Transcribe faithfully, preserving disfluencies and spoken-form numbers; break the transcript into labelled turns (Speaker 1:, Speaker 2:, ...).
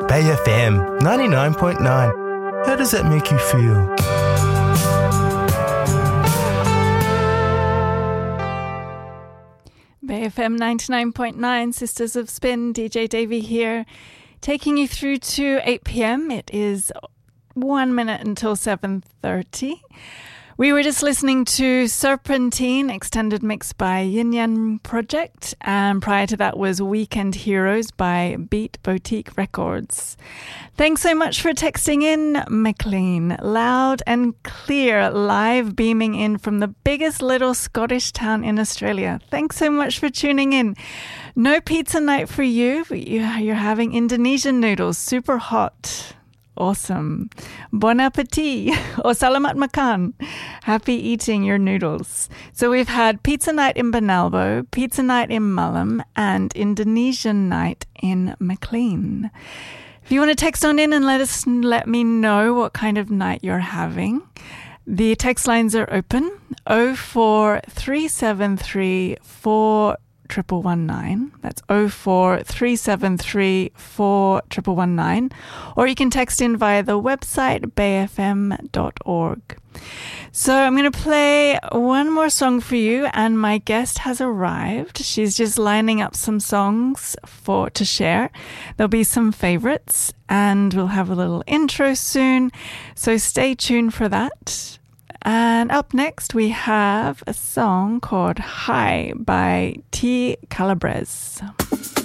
Speaker 1: Bay F M ninety-nine point nine. How does that make you feel?
Speaker 2: Bay F M ninety-nine point nine, Sisters of Spin, D J Davey here, taking you through to eight p.m. It is one minute until seven thirty. We were just listening to Serpentine, extended mix by Yin Yang Project, and prior to that was Weekend Heroes by Beat Boutique Records. Thanks so much for texting in, McLean. Loud and clear, live beaming in from the biggest little Scottish town in Australia. Thanks so much for tuning in. No pizza night for you, but you're having Indonesian noodles, super hot. Awesome. Bon appetit. Or salamat makan. Happy eating your noodles. So we've had pizza night in Benalbo, pizza night in Mullum, and Indonesian night in McLean. If you want to text on in and let us let me know what kind of night you're having, the text lines are open. oh four three seven three four triple one nine. That's oh four three seven three four triple one nine. Or you can text in via the website bay f m dot org. So I'm going to play one more song for you, and my guest has arrived. She's just lining up some songs for to share. There'll be some favorites, and we'll have a little intro soon. So stay tuned for that. And up next, we have a song called High by T. Calabrese.